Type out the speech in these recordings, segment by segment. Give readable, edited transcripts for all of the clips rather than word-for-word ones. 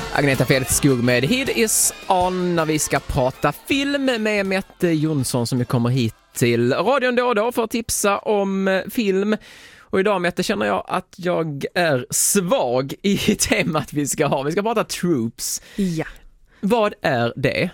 Agneta Fältskog med Hid is on när vi ska prata film med Mette Jonsson som kommer hit till radion då och då för att tipsa om film. Och idag, Mette, känner jag att jag är svag i temat vi ska ha. Vi ska prata tropes. Ja. Vad är det?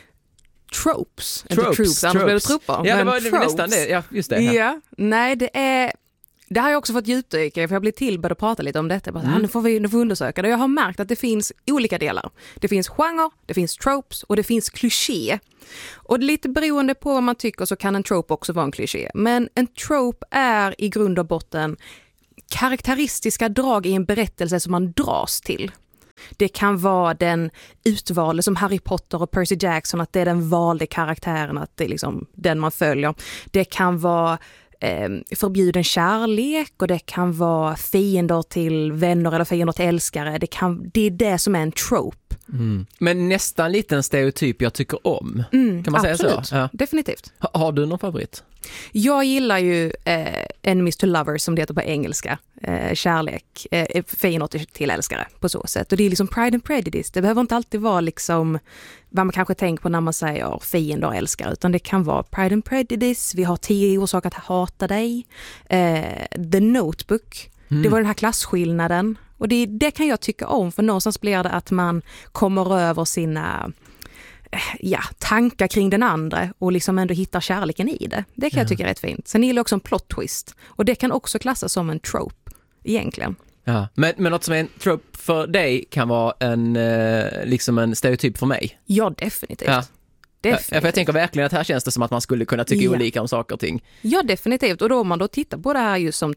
Tropes. Inte troops, annars blir det trupper. Ja, det men var nästan det. Ja, just det. Ja, nej, det har jag också fått djupdyka för jag blir tillbörd att prata lite om detta. Nu får vi undersöka det. Jag har märkt att det finns olika delar. Det finns genre, det finns tropes och det finns kliché. Och lite beroende på vad man tycker så kan en trope också vara en kliché. Men en trope är i grund och botten karaktäristiska drag i en berättelse som man dras till. Det kan vara den utvalde som Harry Potter och Percy Jackson, att det är den valde karaktären, att det är liksom den man följer. Det kan vara förbjuden kärlek och det kan vara fiender till vänner eller fiender till älskare. Det är det som är en trope. Mm. Men nästan lite en stereotyp jag tycker om. Kan man absolut. Säga så? Ja. Definitivt. Har du någon favorit? Jag gillar ju enemies to lovers som det heter på engelska. Kärlek, fiender till älskare på så sätt. Och det är liksom Pride and Prejudice. Det behöver inte alltid vara liksom vad man kanske tänker på när man säger fiender och älskare. Utan det kan vara Pride and Prejudice. Vi har 10 orsaker att hata dig. The Notebook. Det var den här klasskillnaden. Och det kan jag tycka om, för någonstans blir det att man kommer över sina tankar kring den andra och liksom ändå hittar kärleken i det. Det kan jag tycka är rätt fint. Sen gillar jag också en plot twist. Och det kan också klassas som en trope, egentligen. Ja, men något som är en trope för dig kan vara liksom en stereotyp för mig. Ja, definitivt. Ja. För jag tänker verkligen att här känns det som att man skulle kunna tycka olika om saker och ting. Ja, definitivt. Och då om man då tittar på det här just som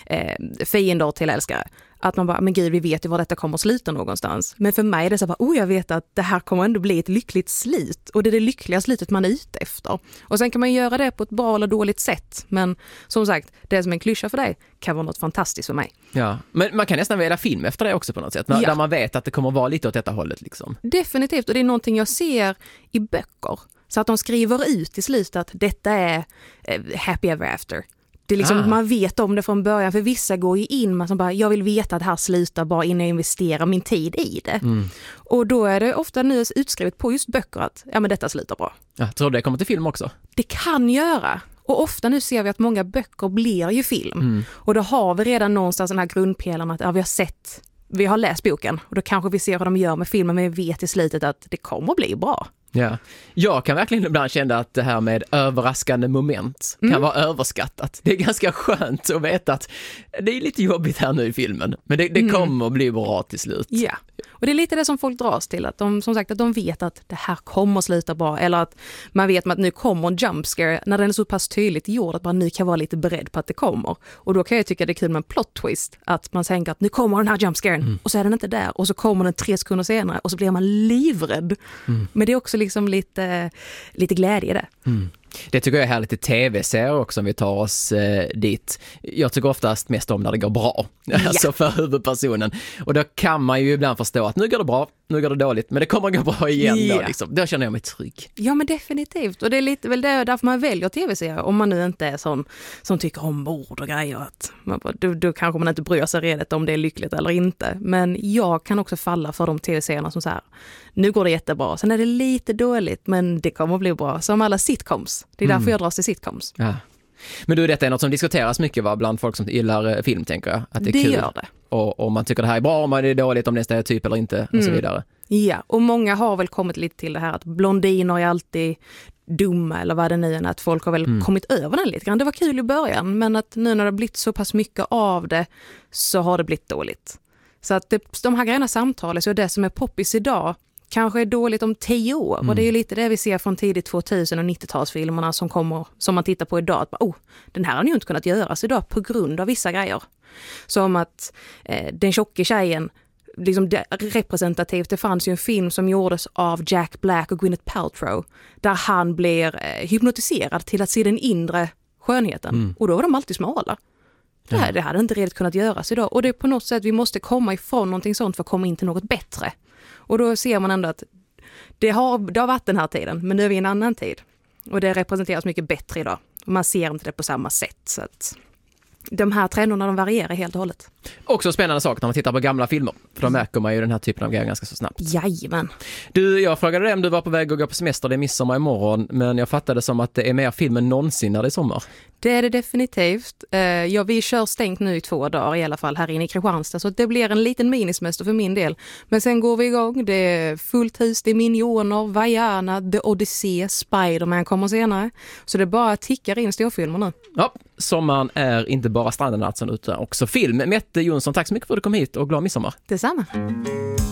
fiender till älskare. Att man bara, men gud, vi vet ju var detta kommer att sluta någonstans. Men för mig är det så bara, jag vet att det här kommer ändå bli ett lyckligt slut. Och det är det lyckliga slutet man är ute efter. Och sen kan man göra det på ett bra eller dåligt sätt. Men som sagt, det som är en klyscha för dig kan vara något fantastiskt för mig. Ja, men man kan nästan välja film efter det också på något sätt. Där man vet att det kommer att vara lite åt detta hållet liksom. Definitivt, och det är någonting jag ser i böcker. Så att de skriver ut i slutet att detta är happy ever after. Det är liksom, man vet om det från början, för vissa går ju in med som bara, jag vill veta att det här slutar bara innan jag investerar min tid i det. Och då är det ofta nu utskrivet på just böcker att men detta slutar bra. Ja, tror du det kommer till film också? Det kan göra. Och ofta nu ser vi att många böcker blir ju film. Och då har vi redan någonstans den här grundpelaren att vi har läst boken och då kanske vi ser hur de gör med filmen, men vi vet i slutet att det kommer att bli bra. Ja. Jag kan verkligen ibland känna att det här med överraskande moment kan vara överskattat. Det är ganska skönt att veta att det är lite jobbigt här nu i filmen, men det kommer att bli bra till slut. Ja, och det är lite det som folk dras till, att de, som sagt, att de vet att det här kommer att sluta bra, eller att man vet att nu kommer en jumpscare när den är så pass tydligt gjord att man nu kan vara lite beredd på att det kommer. Och då kan jag tycka det är kul med en plot twist, att man tänker att nu kommer den här jumpscaren och så är den inte där, och så kommer den 3 sekunder senare och så blir man livrädd. Men det är också liksom lite glädje i det. Det tycker jag är härligt i tv-serier också, om vi tar oss dit. Jag tycker oftast mest om när det går bra. Alltså för huvudpersonen. Och då kan man ju ibland förstå att nu går det bra, nu går det dåligt, men det kommer att gå bra igen då liksom. Då känner jag mig trygg. Ja, men definitivt. Och det är lite väl därför man väljer tv-serier, om man nu inte är sån som tycker om mord och grejer. Att då kanske man inte bryr sig redigt om det är lyckligt eller inte. Men jag kan också falla för de tv-serierna som så här, nu går det jättebra, sen är det lite dåligt, men det kommer att bli bra. Som alla sitcoms. Det är därför jag dras till sitcoms. Ja. Men du, detta är något som diskuteras mycket bland folk som gillar film, tänker jag. Att det är det kul. Gör det. Och man tycker det här är bra, om det är dåligt, om det är stereotyp eller inte och så vidare. Ja, och många har väl kommit lite till det här att blondiner är alltid dumma eller vad det nu är, att folk har väl kommit över den lite grann. Det var kul i början, men att nu när det har blivit så pass mycket av det så har det blivit dåligt. Så att de här grejerna samtalas, och det som är poppis idag kanske är dåligt om 10 år. Och det är ju lite det vi ser från tidigt 2000 och 90-talsfilmerna som man tittar på idag. Att den här har ju inte kunnat göras idag på grund av vissa grejer. Som att den tjocka tjejen, liksom representativt, det fanns ju en film som gjordes av Jack Black och Gwyneth Paltrow där han blir hypnotiserad till att se den inre skönheten. Och då var de alltid smala. Det hade inte redan kunnat göras idag. Och det är på något sätt, vi måste komma ifrån någonting sånt för att komma in till något bättre. Och då ser man ändå att det har varit den här tiden, men nu är vi i en annan tid. Och det representeras mycket bättre idag. Och man ser inte det på samma sätt. Så att De här trenderna, de varierar helt och hållet. Också spännande sak när man tittar på gamla filmer. För då märker man ju den här typen av grejer ganska så snabbt. Jajamän. Du, jag frågade dig om du var på väg att gå på semester, det är midsommar imorgon. Men jag fattade som att det är mer film än någonsin när det är sommar. Det är det definitivt. Vi kör stängt nu i 2 dagar i alla fall här inne i Kristianstad. Så det blir en liten minisemester för min del. Men sen går vi igång. Det är fullt hus, det är Minioner, Vaiana, The Odyssey, Spider-Man kommer senare. Så det bara tickar in storfilmer nu. Ja, sommaren är inte bara stranden alltså, utan också film. Mette Jonsson, tack så mycket för att du kom hit och glad midsommar. Detsamma.